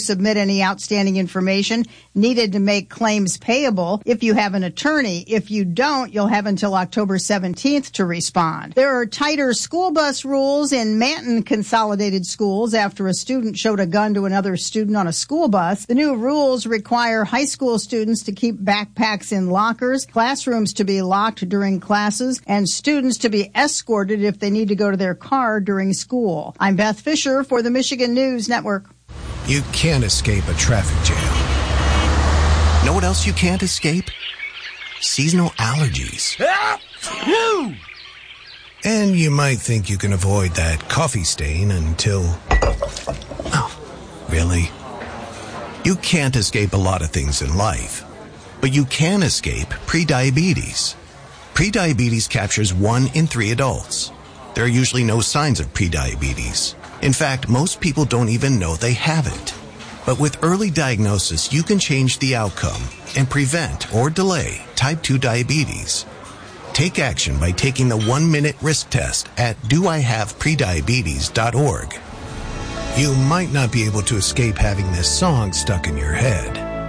submit any outstanding information needed to make claims payable if you have an attorney. If you don't, you'll have until October seventeenth to respond. There are tighter school bus rules in Manton Consolidated Schools after a student showed a gun to another student on a school bus. The new rules require high school students to keep backpacks in lockers, classrooms to be locked during classes, and students to be escorted if they need to go to their car during school. I'm Beth Fisher for the Michigan News Network. You can't escape a traffic jam. Know what else you can't escape? Seasonal allergies. And you might think you can avoid that coffee stain until... Oh, really? You can't escape a lot of things in life, but you can escape prediabetes. Prediabetes captures one in three adults. There are usually no signs of prediabetes. In fact, most people don't even know they have it. But with early diagnosis, you can change the outcome and prevent or delay type two diabetes. Take action by taking the one-minute risk test at do I have prediabetes dot org. You might not be able to escape having this song stuck in your head,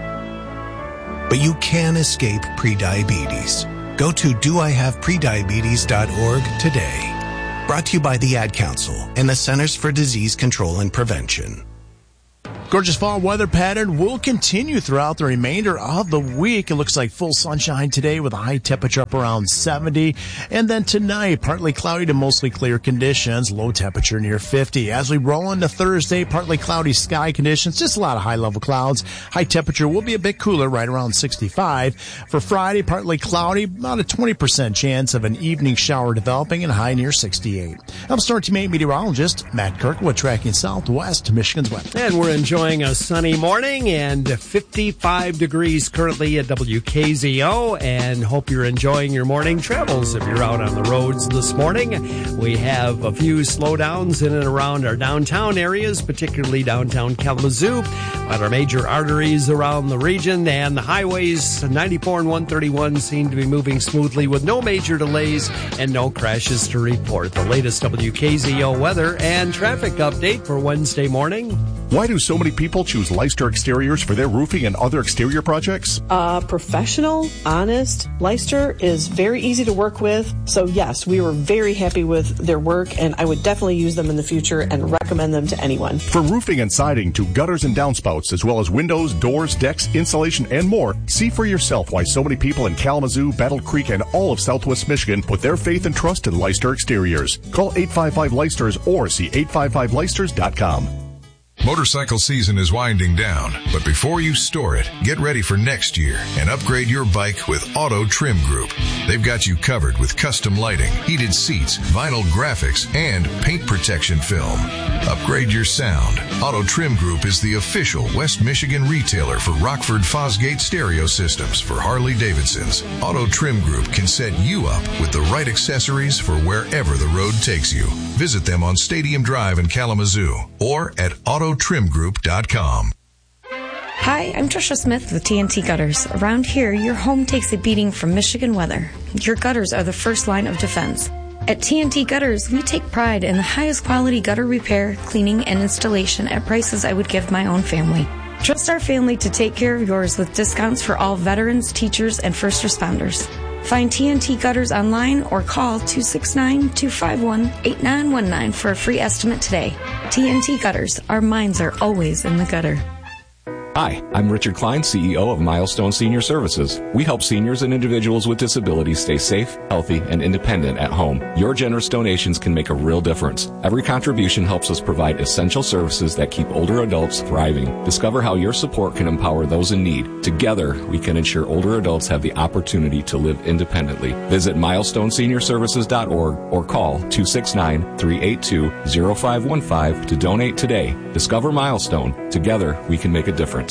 but you can escape prediabetes. Go to do I have prediabetes dot org today. Brought to you by the Ad Council and the Centers for Disease Control and Prevention. Gorgeous fall weather pattern will continue throughout the remainder of the week. It looks like full sunshine today with a high temperature up around seventy. And then tonight, partly cloudy to mostly clear conditions, low temperature near fifty. As we roll into Thursday, partly cloudy sky conditions, just a lot of high-level clouds. High temperature will be a bit cooler, right around sixty-five. For Friday, partly cloudy, about a twenty percent chance of an evening shower developing and a high near sixty-eight. I'm Storm Team eight meteorologist Matt Kirkwood tracking southwest Michigan's weather. And we're enjoying a sunny morning and fifty-five degrees currently at W K Z O, and hope you're enjoying your morning travels if you're out on the roads this morning. We have a few slowdowns in and around our downtown areas, particularly downtown Kalamazoo, but our major arteries around the region and the highways ninety-four and one thirty-one seem to be moving smoothly with no major delays and no crashes to report. The latest W K Z O weather and traffic update for Wednesday morning. Why do so many people choose Leicester Exteriors for their roofing and other exterior projects? Uh, professional, honest. Leicester is very easy to work with. So yes, we were very happy with their work, and I would definitely use them in the future and recommend them to anyone. From roofing and siding to gutters and downspouts, as well as windows, doors, decks, insulation, and more, see for yourself why so many people in Kalamazoo, Battle Creek, and all of Southwest Michigan put their faith and trust in Leicester Exteriors. Call eight five five Leicesters or see eight five five Leicesters dot com. Motorcycle season is winding down, but before you store it, get ready for next year and upgrade your bike with Auto Trim Group. They've got you covered with custom lighting, heated seats, vinyl graphics, and paint protection film. Upgrade your sound. Auto Trim Group is the official West Michigan retailer for Rockford Fosgate stereo systems for Harley-Davidsons. Auto Trim Group can set you up with the right accessories for wherever the road takes you. Visit them on Stadium Drive in Kalamazoo or at auto trim group dot com. Hi, I'm Trisha Smith with T N T Gutters. Around here, your home takes a beating from Michigan weather. Your gutters are the first line of defense. At T N T Gutters, we take pride in the highest quality gutter repair, cleaning, and installation at prices I would give my own family. Trust our family to take care of yours with discounts for all veterans, teachers, and first responders. Find T N T Gutters online or call two six nine, two five one, eight nine one nine for a free estimate today. T N T Gutters, our minds are always in the gutter. Hi, I'm Richard Klein, C E O of Milestone Senior Services. We help seniors and individuals with disabilities stay safe, healthy, and independent at home. Your generous donations can make a real difference. Every contribution helps us provide essential services that keep older adults thriving. Discover how your support can empower those in need. Together, we can ensure older adults have the opportunity to live independently. Visit milestone senior services dot org or call two six nine, three eight two, zero five one five to donate today. Discover Milestone. Together, we can make a difference.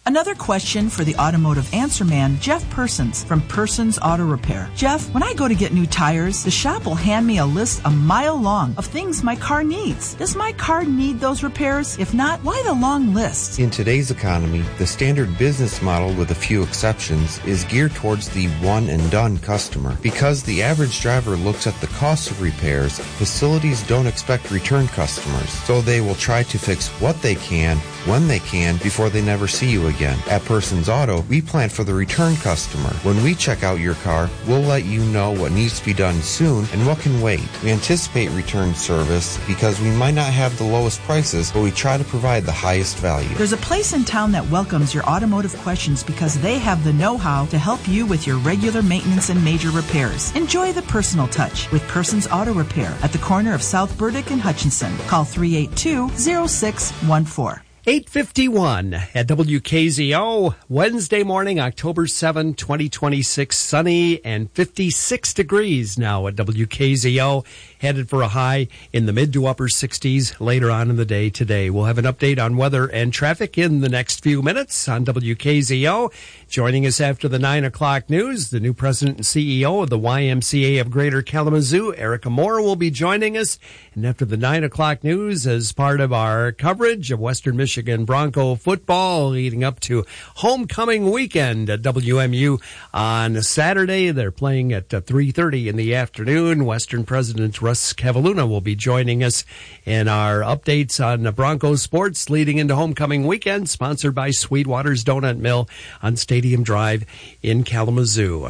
Another question for the automotive answer man, Jeff Persons from Persons Auto Repair. Jeff, when I go to get new tires, the shop will hand me a list a mile long of things my car needs. Does my car need those repairs? If not, why the long list? In today's economy, the standard business model, with a few exceptions, is geared towards the one-and-done customer. Because the average driver looks at the cost of repairs, facilities don't expect return customers, so they will try to fix what they can, when they can, before they never see you again. At Persons Auto, we plan for the return customer. When we check out your car, we'll let you know what needs to be done soon and what can wait. We anticipate return service because we might not have the lowest prices, but we try to provide the highest value. There's a place in town that welcomes your automotive questions because they have the know-how to help you with your regular maintenance and major repairs. Enjoy the personal touch with Persons Auto Repair at the corner of South Burdick and Hutchinson. Call three eight two, zero six one four. eight fifty-one at W K Z O, Wednesday morning, October seventh, twenty twenty-six, sunny and fifty-six degrees now at W K Z O, headed for a high in the mid to upper sixties later on in the day today. We'll have an update on weather and traffic in the next few minutes on W K Z O. Joining us after the nine o'clock news, the new president and C E O of the Y M C A of Greater Kalamazoo, Erica Moore, will be joining us. And after the nine o'clock news, as part of our coverage of Western Michigan Bronco football leading up to homecoming weekend at W M U on Saturday, they're playing at three thirty in the afternoon. Western President Russ Cavalluna will be joining us in our updates on Bronco sports leading into homecoming weekend, sponsored by Sweetwater's Donut Mill on Stadium Drive in Kalamazoo.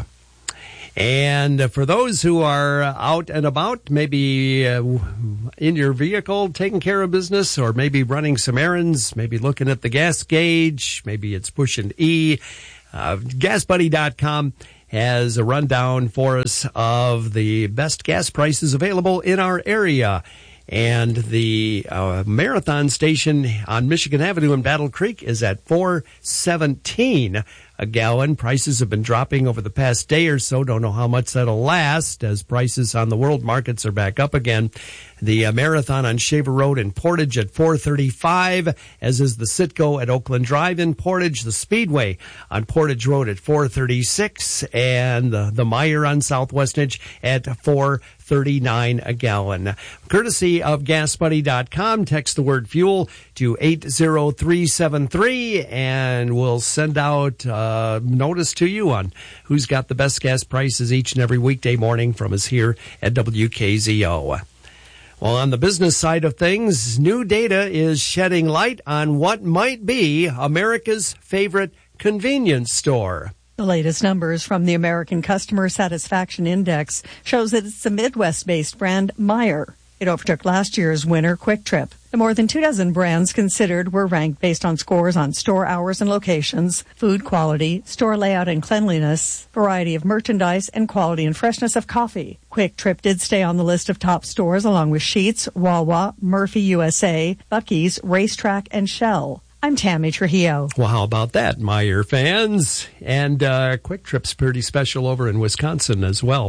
And for those who are out and about, maybe uh, in your vehicle taking care of business, or maybe running some errands, maybe looking at the gas gauge, maybe it's pushing E, uh, gas buddy dot com has a rundown for us of the best gas prices available in our area. And the uh, Marathon station on Michigan Avenue in Battle Creek is at four seventeen a gallon. Prices have been dropping over the past day or so. Don't know how much that'll last as prices on the world markets are back up again. The uh, Marathon on Shaver Road in Portage at four thirty-five, as is the Citgo at Oakland Drive in Portage, the Speedway on Portage Road at four thirty-six, and the, the Meyer on Southwest Edge at four thirty-nine a gallon. Courtesy of gas buddy dot com, text the word fuel to eight zero three seven three, and we'll send out a notice to you on who's got the best gas prices each and every weekday morning from us here at W K Z O. Well, on the business side of things, new data is shedding light on what might be America's favorite convenience store. The latest numbers from the American Customer Satisfaction Index shows that it's the Midwest-based brand Meijer. It overtook last year's winner, Quick Trip. The more than two dozen brands considered were ranked based on scores on store hours and locations, food quality, store layout and cleanliness, variety of merchandise, and quality and freshness of coffee. Quick Trip did stay on the list of top stores along with Sheetz, Wawa, Murphy U S A, Buc-ee's, Racetrack, and Shell. I'm Tammy Trujillo. Well, how about that, Meijer fans? And uh, Quick Trip's pretty special over in Wisconsin as well.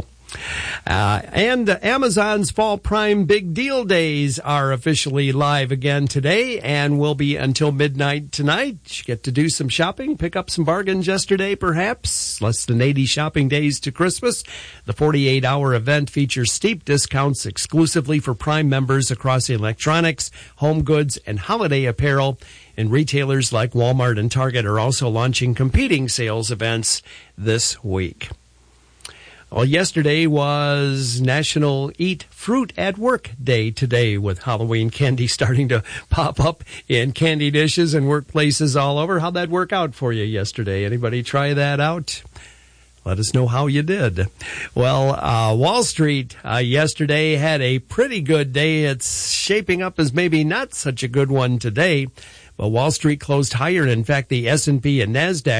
Uh, and uh, Amazon's Fall Prime Big Deal Days are officially live again today and will be until midnight tonight. You get to do some shopping, pick up some bargains yesterday, perhaps. Less than eighty shopping days to Christmas. The forty-eight hour event features steep discounts exclusively for Prime members across electronics, home goods, and holiday apparel. And retailers like Walmart and Target are also launching competing sales events this week. Well, yesterday was National Eat Fruit at Work Day today, with Halloween candy starting to pop up in candy dishes and workplaces all over. How'd that work out for you yesterday? Anybody try that out? Let us know how you did. Well, uh, Wall Street uh, yesterday had a pretty good day. It's shaping up as maybe not such a good one today. Well, Wall Street closed higher. In fact, the S and P and NASDAQ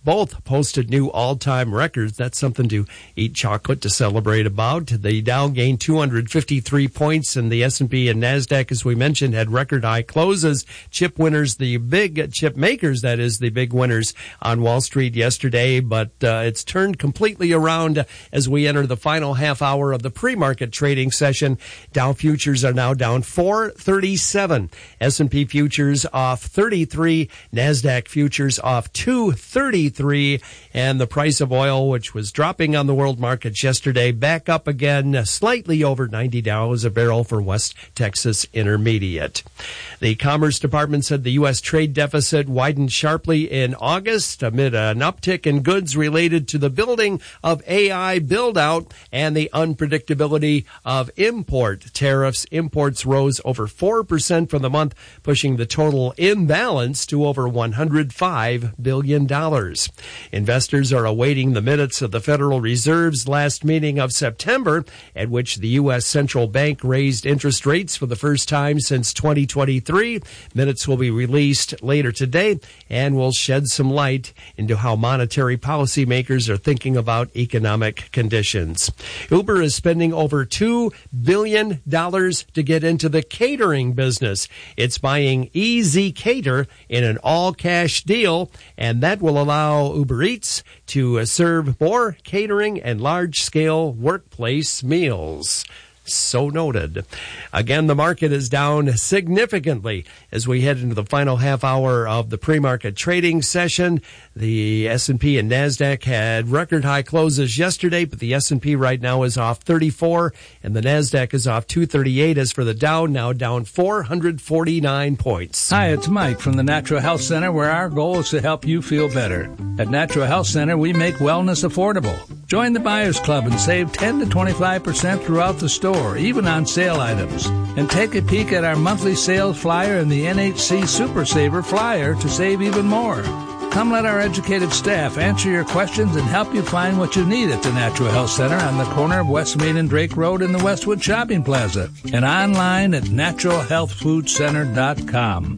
Both posted new all-time records. That's something to eat chocolate to celebrate about. The Dow gained two hundred fifty-three points, and the S and P and NASDAQ, as we mentioned, had record high closes. Chip winners, the big chip makers, that is, the big winners on Wall Street yesterday, but uh, it's turned completely around as we enter the final half hour of the pre-market trading session. Dow futures are now down four thirty-seven. S and P futures off thirty-three. NASDAQ futures off two thirty-three. And the price of oil, which was dropping on the world markets yesterday, back up again, slightly over ninety dollars a barrel for West Texas Intermediate. The Commerce Department said the U S trade deficit widened sharply in August amid an uptick in goods related to the building of A I build-out and the unpredictability of import tariffs. Imports rose over four percent for the month, pushing the total imbalance to over one hundred five billion dollars. Investors are awaiting the minutes of the Federal Reserve's last meeting of September, at which the U S Central Bank raised interest rates for the first time since twenty twenty-three. Minutes will be released later today and will shed some light into how monetary policymakers are thinking about economic conditions. Uber is spending over two billion dollars to get into the catering business. It's buying ezCater in an all-cash deal, and that will allow Uber Eats to serve more catering and large-scale workplace meals. So noted. Again, the market is down significantly as we head into the final half hour of the pre-market trading session. The S and P and NASDAQ had record high closes yesterday, but the S and P right now is off thirty-four and the NASDAQ is off two thirty-eight. As for the Dow, now down four hundred forty-nine points. Hi, it's Mike from the Natural Health Center, where our goal is to help you feel better. At Natural Health Center, we make wellness affordable. Join the Buyers Club and save ten to twenty-five percent throughout the store, even on sale items. And take a peek at our monthly sales flyer and the N H C Super Saver flyer to save even more. Come let our educated staff answer your questions and help you find what you need at the Natural Health Center on the corner of West Main and Drake Road in the Westwood Shopping Plaza, and online at natural health food center dot com.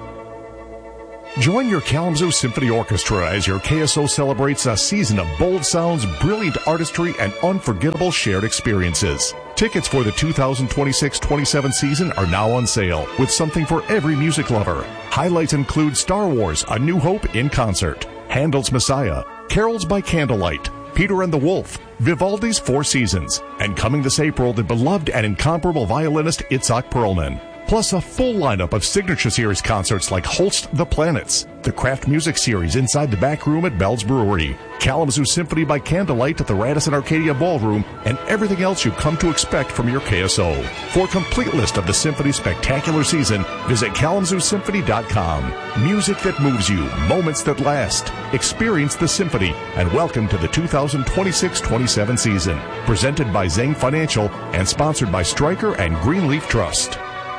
Join your Kalamazoo Symphony Orchestra as your K S O celebrates a season of bold sounds, brilliant artistry, and unforgettable shared experiences. Tickets for the two thousand twenty-six twenty-seven season are now on sale, with something for every music lover. Highlights include Star Wars: A New Hope in concert, Handel's Messiah, Carols by Candlelight, Peter and the Wolf, Vivaldi's Four Seasons, and coming this April, the beloved and incomparable violinist Itzhak Perlman. Plus a full lineup of Signature Series concerts like Holst the Planets, the Craft Music Series inside the back room at Bell's Brewery, Kalamazoo Symphony by Candlelight at the Radisson Arcadia Ballroom, and everything else you've come to expect from your K S O. For a complete list of the Symphony's spectacular season, visit kalamazoo symphony dot com. Music that moves you, moments that last. Experience the Symphony, and welcome to the two thousand twenty-six twenty-seven season. Presented by Zeng Financial and sponsored by Stryker and Greenleaf Trust.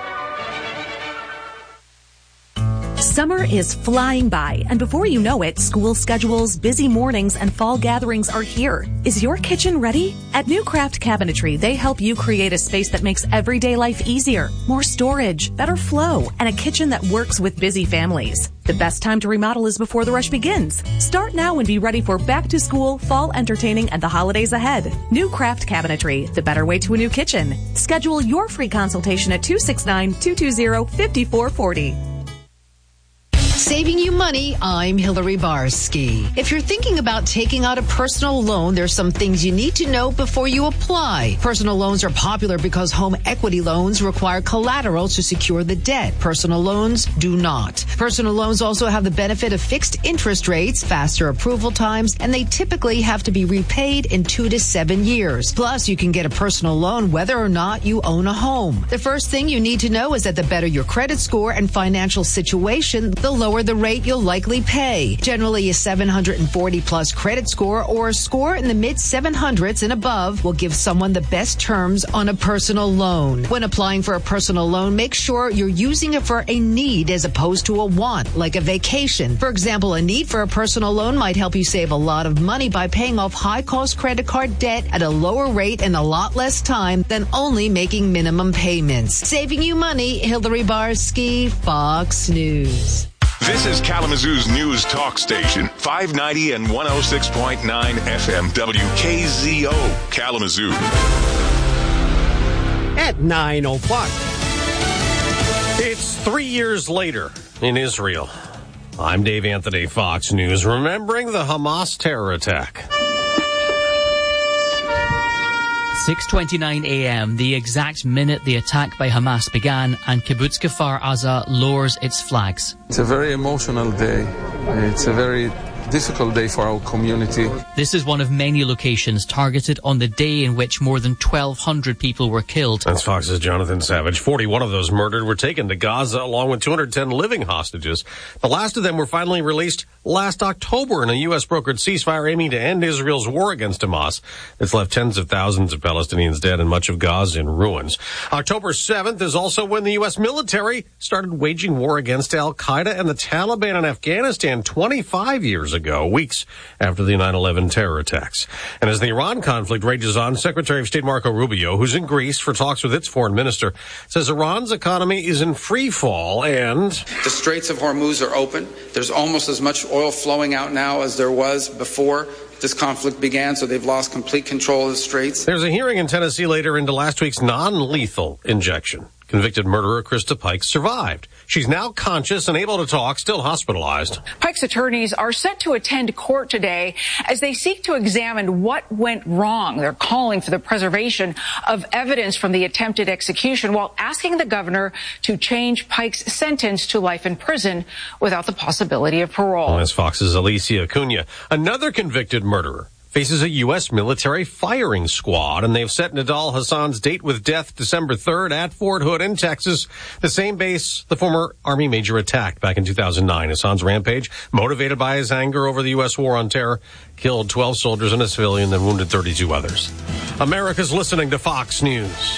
Summer is flying by, and before you know it, school schedules, busy mornings, and fall gatherings are here. Is your kitchen ready? At New Craft Cabinetry, they help you create a space that makes everyday life easier, more storage, better flow, and a kitchen that works with busy families. The best time to remodel is before the rush begins. Start now and be ready for back to school, fall entertaining, and the holidays ahead. New Craft Cabinetry, the better way to a new kitchen. Schedule your free consultation at two six nine, two two zero, five four four zero. Saving you money, I'm Hillary Barsky. If you're thinking about taking out a personal loan, there's some things you need to know before you apply. Personal loans are popular because home equity loans require collateral to secure the debt. Personal loans do not. Personal loans also have the benefit of fixed interest rates, faster approval times, and they typically have to be repaid in two to seven years. Plus, you can get a personal loan whether or not you own a home. The first thing you need to know is that the better your credit score and financial situation, the lower the rate you'll likely pay. Generally, a seven hundred forty plus credit score or a score in the mid seven hundreds and above will give someone the best terms on a personal loan. When applying for a personal loan, make sure you're using it for a need as opposed to a want, like a vacation. For example, a need for a personal loan might help you save a lot of money by paying off high-cost credit card debt at a lower rate and a lot less time than only making minimum payments. Saving you money, Hillary Barsky, Fox News. This is Kalamazoo's news talk station, five ninety and one oh six point nine F M, W K Z O, Kalamazoo. At nine o'clock. It's three years later in Israel. I'm Dave Anthony, Fox News, remembering the Hamas terror attack. six twenty-nine a.m., the exact minute the attack by Hamas began, and Kibbutz Kfar Aza lowers its flags. It's a very emotional day. It's a very difficult day for our community. This is one of many locations targeted on the day in which more than twelve hundred people were killed. That's Fox's Jonathan Savage. forty-one of those murdered were taken to Gaza, along with two hundred ten living hostages. The last of them were finally released last October in a U S brokered ceasefire aiming to end Israel's war against Hamas. It's left tens of thousands of Palestinians dead and much of Gaza in ruins. October seventh is also when the U S military started waging war against al-Qaeda and the Taliban in Afghanistan twenty-five years ago, weeks after the nine eleven terror attacks. And as the Iran conflict rages on, Secretary of State Marco Rubio, who's in Greece for talks with its foreign minister, says Iran's economy is in free fall and the Straits of Hormuz are open. There's almost as much oil flowing out now as there was before this conflict began, so they've lost complete control of the Straits. There's a hearing in Tennessee later into last week's non-lethal injection. Convicted murderer Krista Pike survived. She's now conscious and able to talk, still hospitalized. Pike's attorneys are set to attend court today as they seek to examine what went wrong. They're calling for the preservation of evidence from the attempted execution while asking the governor to change Pike's sentence to life in prison without the possibility of parole. Well, that's Fox's Alicia Acuna. Another convicted murderer faces a U S military firing squad, and they've set Nidal Hassan's date with death December third at Fort Hood in Texas, the same base the former Army major attacked back in two thousand nine. Hassan's rampage, motivated by his anger over the U S war on terror, killed twelve soldiers and a civilian, then wounded thirty-two others. America's listening to Fox News.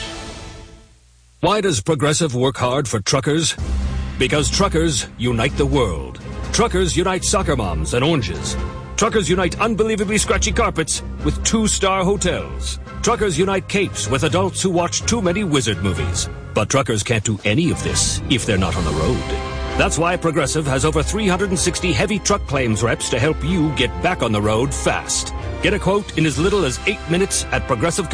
Why does Progressive work hard for truckers? Because truckers unite the world. Truckers unite soccer moms and oranges. Truckers unite unbelievably scratchy carpets with two-star hotels. Truckers unite capes with adults who watch too many wizard movies. But truckers can't do any of this if they're not on the road. That's why Progressive has over three hundred sixty heavy truck claims reps to help you get back on the road fast. Get a quote in as little as eight minutes at Progressive